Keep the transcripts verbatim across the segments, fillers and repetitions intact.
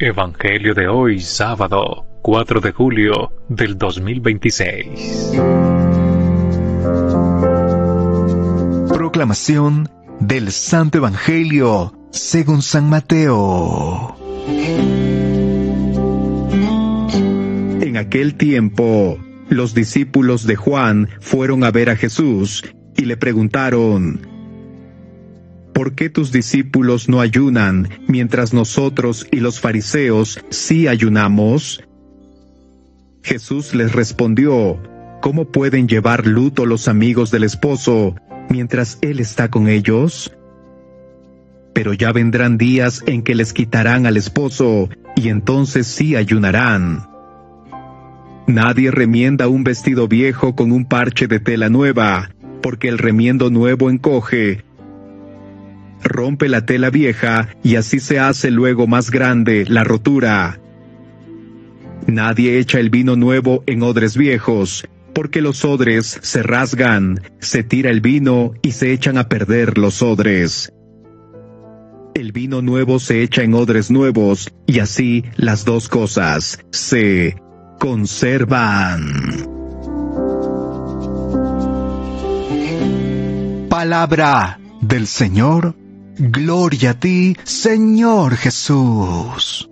Evangelio de hoy, sábado, cuatro de julio del dos mil veintiséis. Proclamación del Santo Evangelio según San Mateo. En aquel tiempo, los discípulos de Juan fueron a ver a Jesús y le preguntaron: ¿por qué tus discípulos no ayunan, mientras nosotros y los fariseos sí ayunamos? Jesús les respondió: ¿cómo pueden llevar luto los amigos del esposo, mientras él está con ellos? Pero ya vendrán días en que les quitarán al esposo, y entonces sí ayunarán. Nadie remienda un vestido viejo con un parche de tela nueva, porque el remiendo nuevo encoge, rompe la tela vieja, y así se hace luego más grande la rotura. Nadie echa el vino nuevo en odres viejos, porque los odres se rasgan, se tira el vino y se echan a perder los odres. El vino nuevo se echa en odres nuevos, y así las dos cosas se conservan. Palabra del Señor. Gloria a ti, Señor Jesús.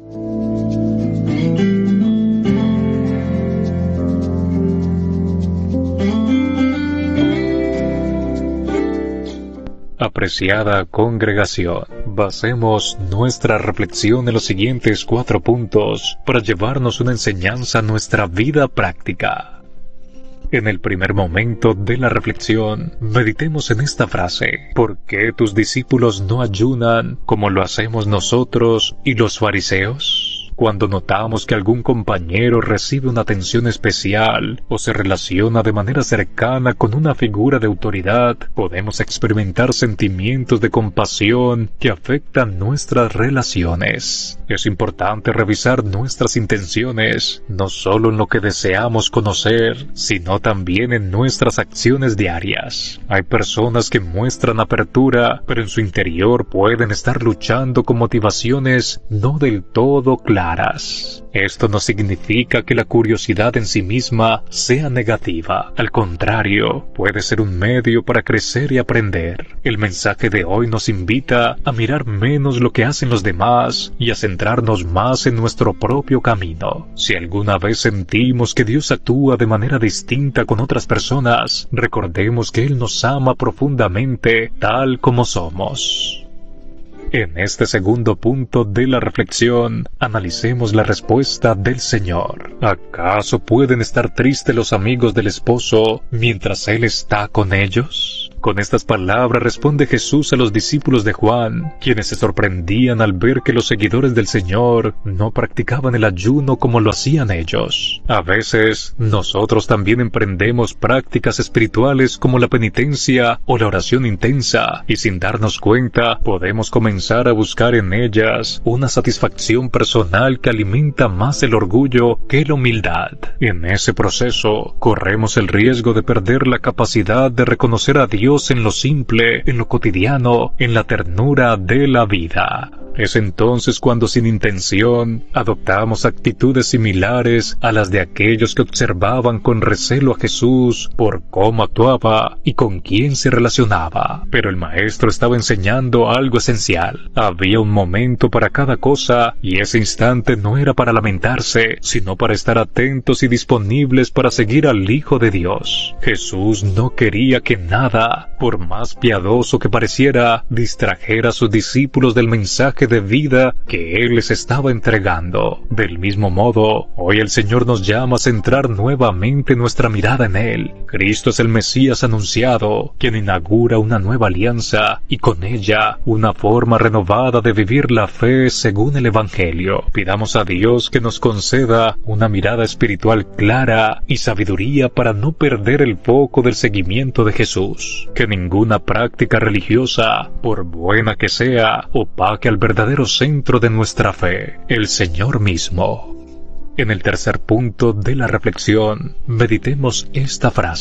Apreciada congregación, basemos nuestra reflexión en los siguientes cuatro puntos para llevarnos una enseñanza a nuestra vida práctica. En el primer momento de la reflexión, meditemos en esta frase: ¿por qué tus discípulos no ayunan como lo hacemos nosotros y los fariseos? Cuando notamos que algún compañero recibe una atención especial o se relaciona de manera cercana con una figura de autoridad, podemos experimentar sentimientos de compasión que afectan nuestras relaciones. Es importante revisar nuestras intenciones, no solo en lo que deseamos conocer, sino también en nuestras acciones diarias. Hay personas que muestran apertura, pero en su interior pueden estar luchando con motivaciones no del todo claras. Esto no significa que la curiosidad en sí misma sea negativa. Al contrario, puede ser un medio para crecer y aprender. El mensaje de hoy nos invita a mirar menos lo que hacen los demás y a centrarnos más en nuestro propio camino. Si alguna vez sentimos que Dios actúa de manera distinta con otras personas, recordemos que Él nos ama profundamente tal como somos. En este segundo punto de la reflexión, analicemos la respuesta del Señor. ¿Acaso pueden estar tristes los amigos del esposo mientras Él está con ellos? Con estas palabras responde Jesús a los discípulos de Juan, quienes se sorprendían al ver que los seguidores del Señor no practicaban el ayuno como lo hacían ellos. A veces, nosotros también emprendemos prácticas espirituales como la penitencia o la oración intensa, y sin darnos cuenta, podemos comenzar a buscar en ellas una satisfacción personal que alimenta más el orgullo que la humildad. En ese proceso, corremos el riesgo de perder la capacidad de reconocer a Dios en lo simple, en lo cotidiano, en la ternura de la vida. Es entonces cuando sin intención adoptamos actitudes similares a las de aquellos que observaban con recelo a Jesús por cómo actuaba y con quién se relacionaba. Pero el Maestro estaba enseñando algo esencial. Había un momento para cada cosa y ese instante no era para lamentarse, sino para estar atentos y disponibles para seguir al Hijo de Dios. Jesús no quería que nada, por más piadoso que pareciera, distrajera a sus discípulos del mensaje de vida que Él les estaba entregando. Del mismo modo, hoy el Señor nos llama a centrar nuevamente nuestra mirada en Él. Cristo es el Mesías anunciado, quien inaugura una nueva alianza y con ella una forma renovada de vivir la fe según el Evangelio. Pidamos a Dios que nos conceda una mirada espiritual clara y sabiduría para no perder el foco del seguimiento de Jesús. Que ninguna práctica religiosa, por buena que sea, opaque al verdadero centro de nuestra fe, el Señor mismo. En el tercer punto de la reflexión, meditemos esta frase: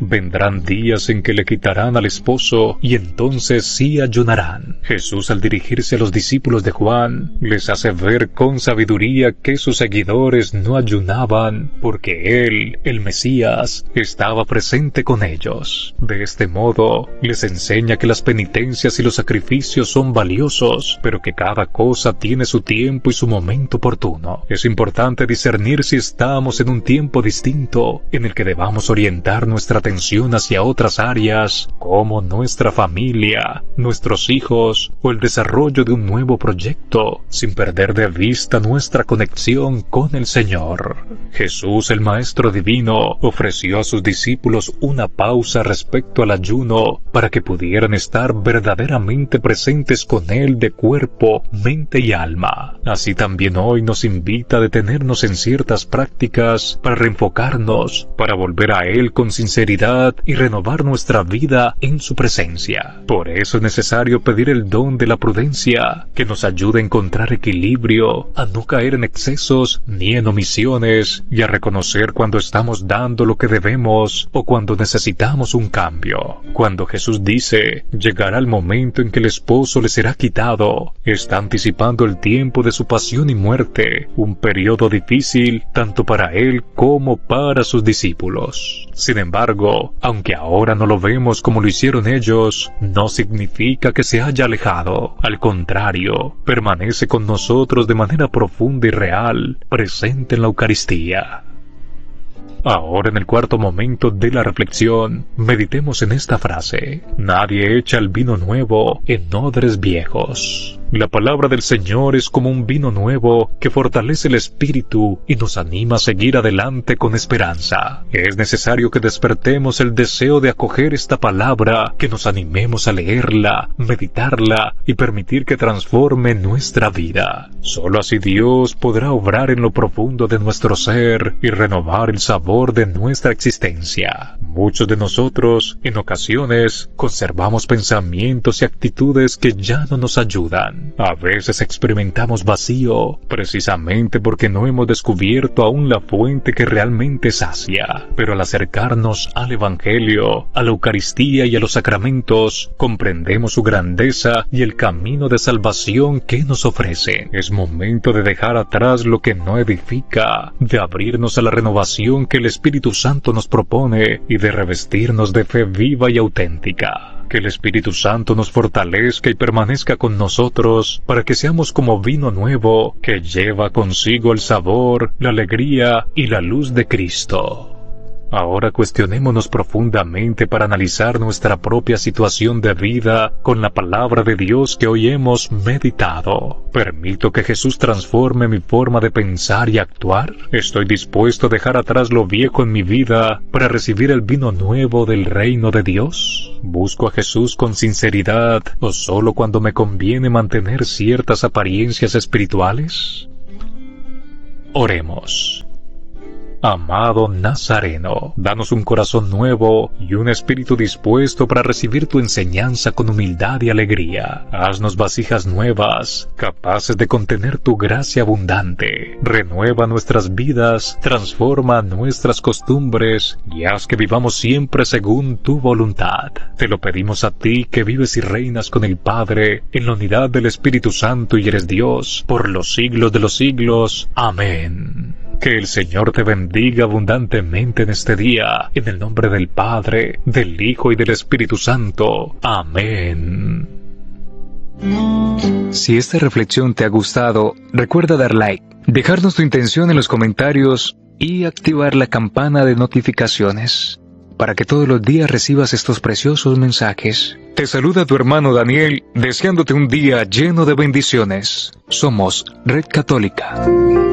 Vendrán días en que le quitarán al esposo y entonces sí ayunarán. Jesús, al dirigirse a los discípulos de Juan, les hace ver con sabiduría que sus seguidores no ayunaban porque Él, el Mesías, estaba presente con ellos. De este modo, les enseña que las penitencias y los sacrificios son valiosos, pero que cada cosa tiene su tiempo y su momento oportuno. Es importante discernir si estamos en un tiempo distinto, en el que debamos orientar nuestra atención hacia otras áreas, como nuestra familia, nuestros hijos o el desarrollo de un nuevo proyecto, sin perder de vista nuestra conexión con el Señor. Jesús, el Maestro Divino, ofreció a sus discípulos una pausa respecto al ayuno para que pudieran estar verdaderamente presentes con Él de cuerpo, mente y alma. Así también hoy nos invita a detenernos en ciertas prácticas para reenfocarnos, para volver a Él con sinceridad y renovar nuestra vida en su presencia. Por eso es necesario pedir el don de la prudencia, que nos ayude a encontrar equilibrio, a no caer en excesos ni en omisiones, y a reconocer cuando estamos dando lo que debemos o cuando necesitamos un cambio. Cuando Jesús dice, llegará el momento en que el esposo le será quitado, está anticipando el tiempo de su pasión y muerte, un periodo difícil tanto para Él como para sus discípulos. Sin embargo, aunque ahora no lo vemos como lo hicieron ellos, no significa que se haya alejado. Al contrario, permanece con nosotros de manera profunda y real, presente en la Eucaristía. Ahora, en el cuarto momento de la reflexión, meditemos en esta frase: nadie echa el vino nuevo en odres viejos. La palabra del Señor es como un vino nuevo que fortalece el espíritu y nos anima a seguir adelante con esperanza. Es necesario que despertemos el deseo de acoger esta palabra, que nos animemos a leerla, meditarla y permitir que transforme nuestra vida. Solo así Dios podrá obrar en lo profundo de nuestro ser y renovar el sabor de nuestra existencia. Muchos de nosotros, en ocasiones, conservamos pensamientos y actitudes que ya no nos ayudan. A veces experimentamos vacío, precisamente porque no hemos descubierto aún la fuente que realmente sacia. Pero al acercarnos al Evangelio, a la Eucaristía y a los sacramentos, comprendemos su grandeza y el camino de salvación que nos ofrece. Es momento de dejar atrás lo que no edifica, de abrirnos a la renovación que el Espíritu Santo nos propone y de revestirnos de fe viva y auténtica. Que el Espíritu Santo nos fortalezca y permanezca con nosotros para que seamos como vino nuevo que lleva consigo el sabor, la alegría y la luz de Cristo. Ahora cuestionémonos profundamente para analizar nuestra propia situación de vida con la palabra de Dios que hoy hemos meditado. ¿Permito que Jesús transforme mi forma de pensar y actuar? ¿Estoy dispuesto a dejar atrás lo viejo en mi vida para recibir el vino nuevo del reino de Dios? ¿Busco a Jesús con sinceridad o solo cuando me conviene mantener ciertas apariencias espirituales? Oremos. Amado Nazareno, danos un corazón nuevo y un espíritu dispuesto para recibir tu enseñanza con humildad y alegría. Haznos vasijas nuevas, capaces de contener tu gracia abundante. Renueva nuestras vidas, transforma nuestras costumbres y haz que vivamos siempre según tu voluntad. Te lo pedimos a ti, que vives y reinas con el Padre, en la unidad del Espíritu Santo y eres Dios, por los siglos de los siglos. Amén. Que el Señor te bendiga abundantemente en este día, en el nombre del Padre, del Hijo y del Espíritu Santo. Amén. Si esta reflexión te ha gustado, recuerda dar like, dejarnos tu intención en los comentarios y activar la campana de notificaciones para que todos los días recibas estos preciosos mensajes. Te saluda tu hermano Daniel, deseándote un día lleno de bendiciones. Somos Red Católica.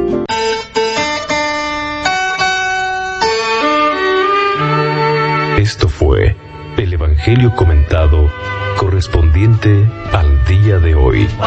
Esto fue el Evangelio comentado correspondiente al día de hoy.